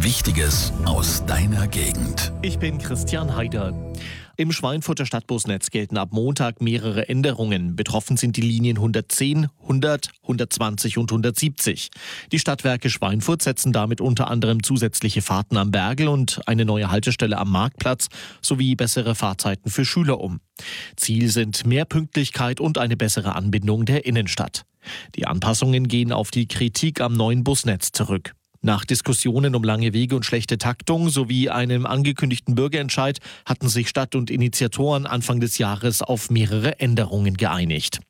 Wichtiges aus deiner Gegend. Ich bin Christian Haider. Im Schweinfurter Stadtbusnetz gelten ab Montag mehrere Änderungen. Betroffen sind die Linien 110, 100, 120 und 170. Die Stadtwerke Schweinfurt setzen damit unter anderem zusätzliche Fahrten am Bergl und eine neue Haltestelle am Marktplatz sowie bessere Fahrzeiten für Schüler um. Ziel sind mehr Pünktlichkeit und eine bessere Anbindung der Innenstadt. Die Anpassungen gehen auf die Kritik am neuen Busnetz zurück. Nach Diskussionen um lange Wege und schlechte Taktung sowie einem angekündigten Bürgerentscheid hatten sich Stadt und Initiatoren Anfang des Jahres auf mehrere Änderungen geeinigt.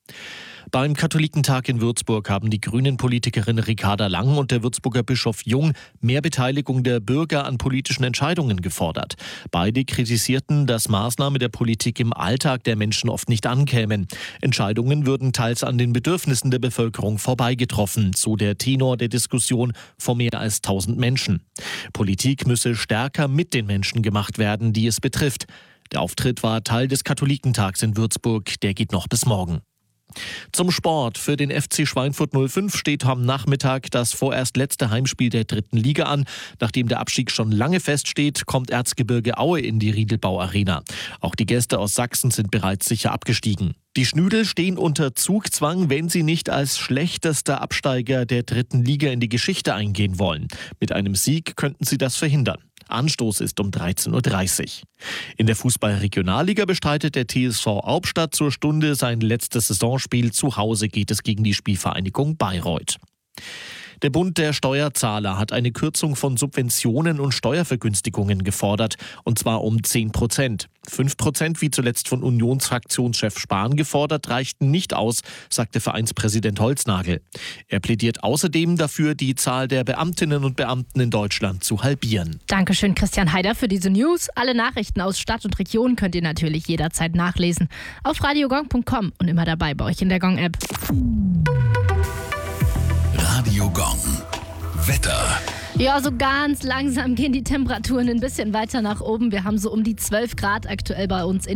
Beim Katholikentag in Würzburg haben die Grünen-Politikerin Ricarda Lang und der Würzburger Bischof Jung mehr Beteiligung der Bürger an politischen Entscheidungen gefordert. Beide kritisierten, dass Maßnahmen der Politik im Alltag der Menschen oft nicht ankämen. Entscheidungen würden teils an den Bedürfnissen der Bevölkerung vorbeigetroffen, so der Tenor der Diskussion vor mehr als 1000 Menschen. Politik müsse stärker mit den Menschen gemacht werden, die es betrifft. Der Auftritt war Teil des Katholikentags in Würzburg, der geht noch bis morgen. Zum Sport. Für den FC Schweinfurt 05 steht am Nachmittag das vorerst letzte Heimspiel der 3. Liga an. Nachdem der Abstieg schon lange feststeht, kommt Erzgebirge Aue in die Riedelbau Arena. Auch die Gäste aus Sachsen sind bereits sicher abgestiegen. Die Schnüdel stehen unter Zugzwang, wenn sie nicht als schlechtester Absteiger der 3. Liga in die Geschichte eingehen wollen. Mit einem Sieg könnten sie das verhindern. Anstoß ist um 13:30 Uhr. In der Fußball-Regionalliga bestreitet der TSV Albstadt zur Stunde sein letztes Saisonspiel. Zu Hause geht es gegen die Spielvereinigung Bayreuth. Der Bund der Steuerzahler hat eine Kürzung von Subventionen und Steuervergünstigungen gefordert, und zwar um 10%. 5%, wie zuletzt von Unionsfraktionschef Spahn gefordert, reichten nicht aus, sagte Vereinspräsident Holznagel. Er plädiert außerdem dafür, die Zahl der Beamtinnen und Beamten in Deutschland zu halbieren. Dankeschön, Christian Haider, für diese News. Alle Nachrichten aus Stadt und Region könnt ihr natürlich jederzeit nachlesen auf radiogong.com und immer dabei bei euch in der Gong-App. Radio Gong. Wetter. Ja, so ganz langsam gehen die Temperaturen ein bisschen weiter nach oben. Wir haben so um die 12 Grad aktuell bei uns in